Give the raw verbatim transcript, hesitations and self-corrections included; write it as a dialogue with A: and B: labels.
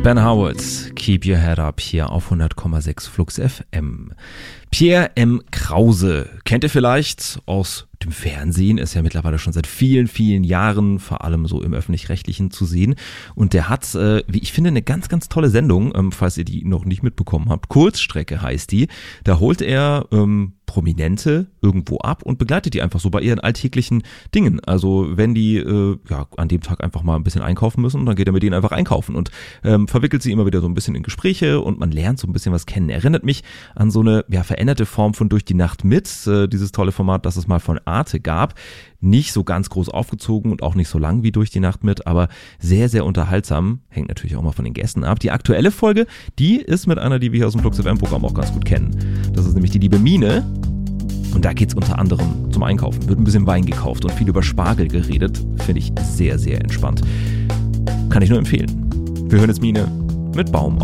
A: Ben Howard, Keep Your Head Up hier auf hundert Komma sechs Flux F M. Pierre M. Krause kennt ihr vielleicht aus dem Fernsehen, ist ja mittlerweile schon seit vielen, vielen Jahren, vor allem so im Öffentlich-Rechtlichen zu sehen. Und der hat, äh, wie ich finde, eine ganz, ganz tolle Sendung, ähm, falls ihr die noch nicht mitbekommen habt. Kurzstrecke heißt die. Da holt er ähm, Prominente irgendwo ab und begleitet die einfach so bei ihren alltäglichen Dingen. Also wenn die äh, ja an dem Tag einfach mal ein bisschen einkaufen müssen, dann geht er mit denen einfach einkaufen und ähm, verwickelt sie immer wieder so ein bisschen in Gespräche und man lernt so ein bisschen was kennen. Erinnert mich an so eine ja veränderte Form von Durch die Nacht mit, äh, dieses tolle Format, das es mal von Arte gab. Nicht so ganz groß aufgezogen und auch nicht so lang wie Durch die Nacht mit, aber sehr, sehr unterhaltsam. Hängt natürlich auch mal von den Gästen ab. Die aktuelle Folge, die ist mit einer, die wir hier aus dem Flux F M-Programm auch ganz gut kennen. Das ist nämlich die liebe Mine. Und da geht's unter anderem zum Einkaufen. Wird ein bisschen Wein gekauft und viel über Spargel geredet. Finde ich sehr, sehr entspannt. Kann ich nur empfehlen. Wir hören jetzt Mine mit Baum auf